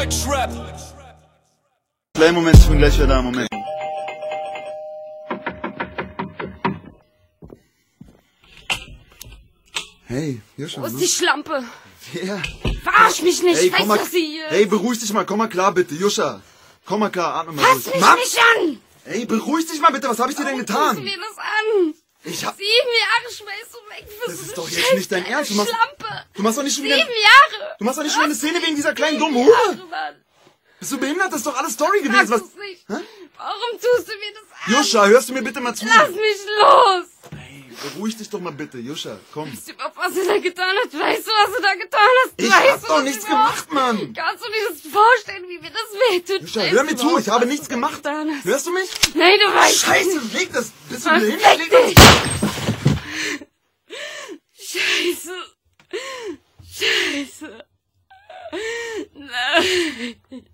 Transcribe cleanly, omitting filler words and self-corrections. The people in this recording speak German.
Deutschrap. Kleinen Moment, ich bin gleich wieder da, Moment. Hey, Joscha. Wo ist die Schlampe? Wer? Verarsch mich nicht, Hey, ich weiß, dass sie hier ist. Hey, beruhig dich mal, komm mal klar, bitte, Joscha. Komm mal klar, atme mal Fass durch. mich Mann! nicht an! Ey, beruhig dich mal bitte, was habe ich dir denn Warum getan? tust du mir das an? 7 Ich hab... Jahre schmeißt du weg für Das so ist doch eine jetzt nicht dein Ernst. Schlampe. Du machst doch nicht schon 7 wieder... Jahre. Du machst doch nicht schon eine Szene wegen dieser kleinen dummen 7 Hure. Jahre, Mann. Bist du behindert? Das ist doch alles Story gewesen. Sagst Was... du's nicht. Hä? Warum tust du mir das an? Joscha, hörst du mir bitte mal zu? Lass mich los. Hey, beruhig dich doch mal bitte, Joscha, komm. Weißt du überhaupt, was du da getan hast? Weißt du, was du da getan hast? Ich weißt hab du doch das nichts überhaupt? gemacht, Mann. Kannst du dir das vorstellen, wie mir das wehtut? Joscha, Weißt hör du mir zu, überhaupt, ich habe was nichts du gemacht. getan hast? Hörst du mich? Nein, du weißt Scheiße, nicht. leg das. Bist du Versteck behindert? Leg das. dich. Scheiße. Scheiße. Nein.